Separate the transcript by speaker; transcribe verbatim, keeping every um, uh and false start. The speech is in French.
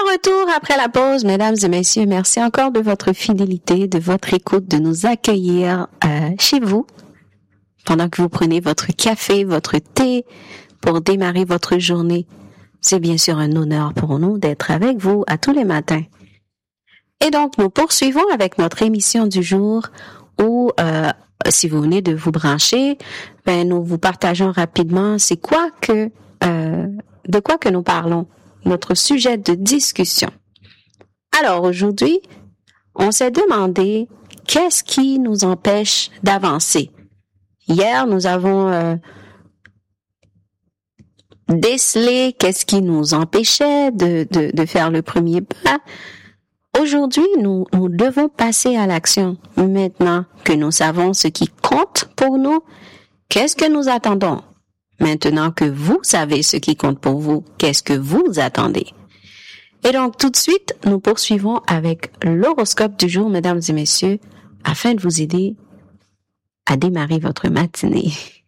Speaker 1: retour après la pause, mesdames et messieurs. Merci encore de votre fidélité, de votre écoute, de nous accueillir euh, chez vous pendant que vous prenez votre café, votre thé pour démarrer votre journée. C'est bien sûr un honneur pour nous d'être avec vous à tous les matins. Et donc, nous poursuivons avec notre émission du jour où, euh, si vous venez de vous brancher, ben nous vous partageons rapidement c'est quoi que, euh, de quoi que nous parlons, notre sujet de discussion. Alors aujourd'hui, on s'est demandé qu'est-ce qui nous empêche d'avancer. Hier, nous avons euh, décelé qu'est-ce qui nous empêchait de, de, de faire le premier pas. Aujourd'hui, nous, nous devons passer à l'action. Maintenant que nous savons ce qui compte pour nous, qu'est-ce que nous attendons? Maintenant que vous savez ce qui compte pour vous, qu'est-ce que vous attendez? Et donc, tout de suite, nous poursuivons avec l'horoscope du jour, mesdames et messieurs, afin de vous aider à démarrer votre matinée.